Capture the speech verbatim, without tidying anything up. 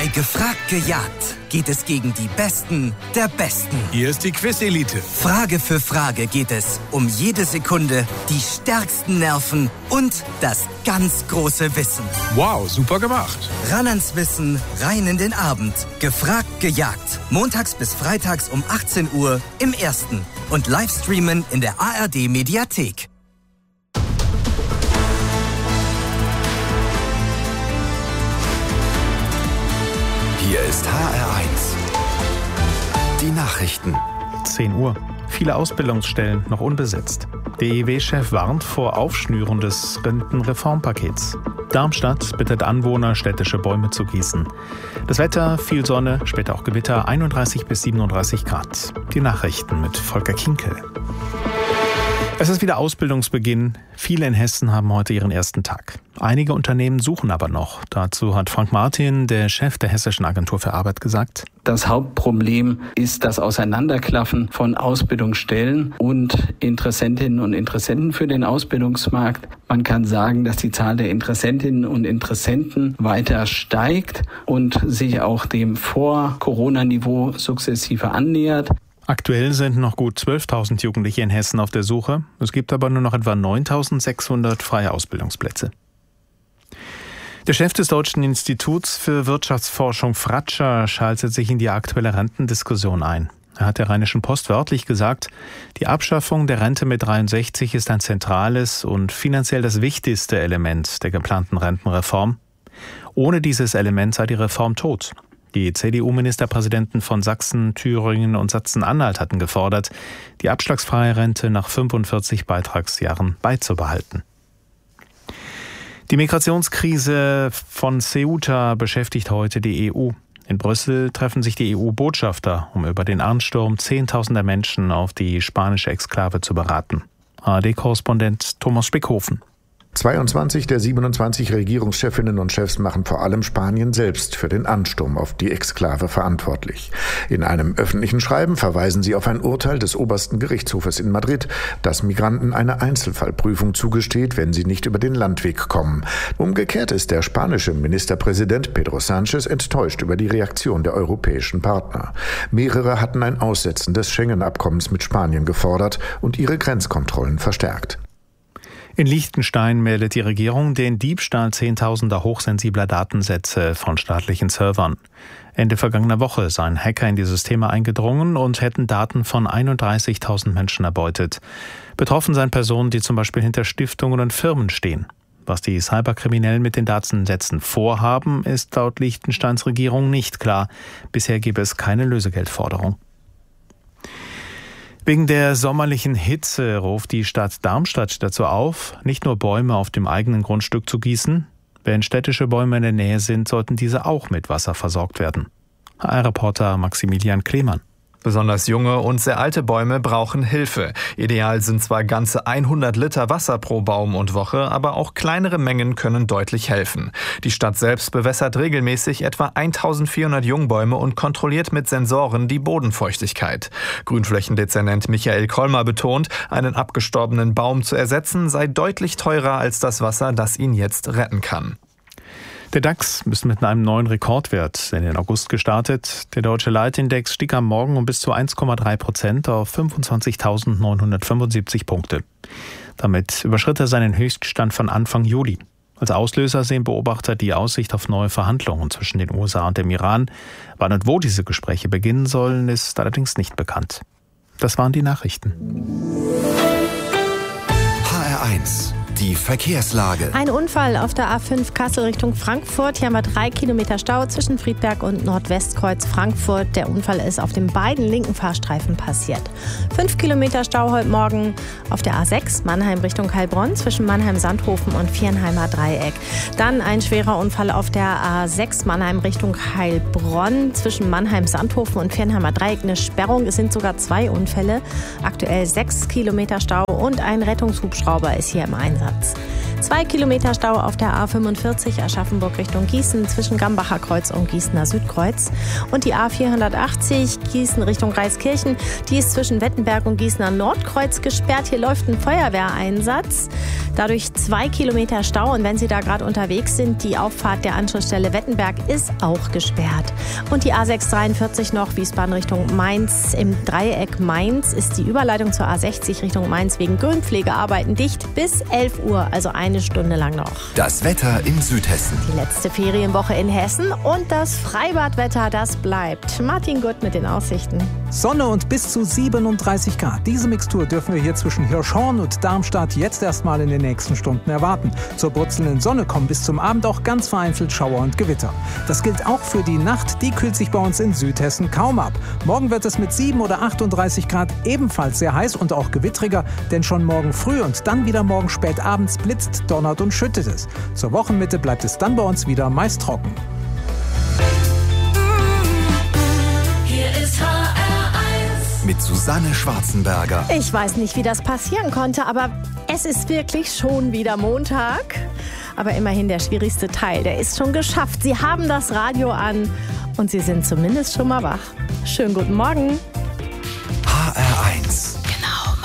Bei Gefragt gejagt geht es gegen die Besten der Besten. Hier ist die Quiz-Elite. Frage für Frage geht es um jede Sekunde, die stärksten Nerven und das ganz große Wissen. Wow, super gemacht. Ran ans Wissen, rein in den Abend. Gefragt gejagt. Montags bis freitags um achtzehn Uhr im Ersten. Und Livestreamen in der A R D-Mediathek. Hier ist H R eins. Die Nachrichten. zehn Uhr. Viele Ausbildungsstellen noch unbesetzt. Der E W-Chef warnt vor Aufschnüren des Rentenreformpakets. Darmstadt bittet Anwohner, städtische Bäume zu gießen. Das Wetter, viel Sonne, später auch Gewitter, einunddreißig bis siebenunddreißig Grad. Die Nachrichten mit Volker Kinkel. Es ist wieder Ausbildungsbeginn. Viele in Hessen haben heute ihren ersten Tag. Einige Unternehmen suchen aber noch. Dazu hat Frank Martin, der Chef der Hessischen Agentur für Arbeit, gesagt: Das Hauptproblem ist das Auseinanderklaffen von Ausbildungsstellen und Interessentinnen und Interessenten für den Ausbildungsmarkt. Man kann sagen, dass die Zahl der Interessentinnen und Interessenten weiter steigt und sich auch dem Vor-Corona-Niveau sukzessive annähert. Aktuell sind noch gut zwölftausend Jugendliche in Hessen auf der Suche. Es gibt aber nur noch etwa neuntausendsechshundert freie Ausbildungsplätze. Der Chef des Deutschen Instituts für Wirtschaftsforschung Fratscher schaltet sich in die aktuelle Rentendiskussion ein. Er hat der Rheinischen Post wörtlich gesagt, die Abschaffung der Rente mit dreiundsechzig ist ein zentrales und finanziell das wichtigste Element der geplanten Rentenreform. Ohne dieses Element sei die Reform tot. Die C D U-Ministerpräsidenten von Sachsen, Thüringen und Sachsen-Anhalt hatten gefordert, die abschlagsfreie Rente nach fünfundvierzig Beitragsjahren beizubehalten. Die Migrationskrise von Ceuta beschäftigt heute die E U. In Brüssel treffen sich die E U-Botschafter, um über den Ansturm zehntausender Menschen auf die spanische Exklave zu beraten. A R D-Korrespondent Thomas Spickhofen. zweiundzwanzig der siebenundzwanzig Regierungschefinnen und Chefs machen vor allem Spanien selbst für den Ansturm auf die Exklave verantwortlich. In einem öffentlichen Schreiben verweisen sie auf ein Urteil des obersten Gerichtshofes in Madrid, das Migranten eine Einzelfallprüfung zugesteht, wenn sie nicht über den Landweg kommen. Umgekehrt ist der spanische Ministerpräsident Pedro Sánchez enttäuscht über die Reaktion der europäischen Partner. Mehrere hatten ein Aussetzen des Schengen-Abkommens mit Spanien gefordert und ihre Grenzkontrollen verstärkt. In Liechtenstein meldet die Regierung den Diebstahl zehntausender hochsensibler Datensätze von staatlichen Servern. Ende vergangener Woche seien Hacker in die Systeme eingedrungen und hätten Daten von einunddreißigtausend Menschen erbeutet. Betroffen seien Personen, die zum Beispiel hinter Stiftungen und Firmen stehen. Was die Cyberkriminellen mit den Datensätzen vorhaben, ist laut Liechtensteins Regierung nicht klar. Bisher gebe es keine Lösegeldforderung. Wegen der sommerlichen Hitze ruft die Stadt Darmstadt dazu auf, nicht nur Bäume auf dem eigenen Grundstück zu gießen. Wenn städtische Bäume in der Nähe sind, sollten diese auch mit Wasser versorgt werden. H R-Reporter Maximilian Klemann. Besonders junge und sehr alte Bäume brauchen Hilfe. Ideal sind zwar ganze hundert Liter Wasser pro Baum und Woche, aber auch kleinere Mengen können deutlich helfen. Die Stadt selbst bewässert regelmäßig etwa eintausendvierhundert Jungbäume und kontrolliert mit Sensoren die Bodenfeuchtigkeit. Grünflächendezernent Michael Kolmer betont, einen abgestorbenen Baum zu ersetzen sei deutlich teurer als das Wasser, das ihn jetzt retten kann. Der DAX ist mit einem neuen Rekordwert in den August gestartet. Der deutsche Leitindex stieg am Morgen um bis zu eins Komma drei Prozent auf fünfundzwanzigtausendneunhundertfünfundsiebzig Punkte. Damit überschritt er seinen Höchststand von Anfang Juli. Als Auslöser sehen Beobachter die Aussicht auf neue Verhandlungen zwischen den U S A und dem Iran. Wann und wo diese Gespräche beginnen sollen, ist allerdings nicht bekannt. Das waren die Nachrichten. H R eins. Die Verkehrslage. Ein Unfall auf der A fünf Kassel Richtung Frankfurt. Hier haben wir drei Kilometer Stau zwischen Friedberg und Nordwestkreuz Frankfurt. Der Unfall ist auf den beiden linken Fahrstreifen passiert. Fünf Kilometer Stau heute Morgen auf der A sechs Mannheim Richtung Heilbronn zwischen Mannheim-Sandhofen und Viernheimer Dreieck. Dann ein schwerer Unfall auf der A sechs Mannheim Richtung Heilbronn zwischen Mannheim-Sandhofen und Viernheimer Dreieck. Eine Sperrung. Es sind sogar zwei Unfälle. Aktuell sechs Kilometer Stau und ein Rettungshubschrauber ist hier im Einsatz. Zwei Kilometer Stau auf der A fünfundvierzig Aschaffenburg Richtung Gießen zwischen Gambacher Kreuz und Gießener Südkreuz. Und die A vierhundertachtzig Gießen Richtung Reiskirchen, die ist zwischen Wettenberg und Gießener Nordkreuz gesperrt. Hier läuft ein Feuerwehreinsatz. Dadurch zwei Kilometer Stau. Und wenn Sie da gerade unterwegs sind, die Auffahrt der Anschlussstelle Wettenberg ist auch gesperrt. Und die A sechshundertdreiundvierzig noch Wiesbaden Richtung Mainz. Im Dreieck Mainz ist die Überleitung zur A sechzig Richtung Mainz wegen Grünpflegearbeiten dicht bis elf Uhr, also eine Stunde lang noch. Das Wetter in Südhessen. Die letzte Ferienwoche in Hessen und das Freibadwetter, das bleibt. Martin Gutt mit den Aussichten. Sonne und bis zu siebenunddreißig Grad. Diese Mixtur dürfen wir hier zwischen Hirschhorn und Darmstadt jetzt erstmal in den nächsten Stunden erwarten. Zur brutzelnden Sonne kommen bis zum Abend auch ganz vereinzelt Schauer und Gewitter. Das gilt auch für die Nacht. Die kühlt sich bei uns in Südhessen kaum ab. Morgen wird es mit sieben oder achtunddreißig Grad ebenfalls sehr heiß und auch gewittriger, denn schon morgen früh und dann wieder morgen spät abends blitzt, donnert und schüttet es. Zur Wochenmitte bleibt es dann bei uns wieder meist trocken. Hier ist H R eins. Mit Susanne Schwarzenberger. Ich weiß nicht, wie das passieren konnte, aber es ist wirklich schon wieder Montag. Aber immerhin der schwierigste Teil, der ist schon geschafft. Sie haben das Radio an und Sie sind zumindest schon mal wach. Schönen guten Morgen.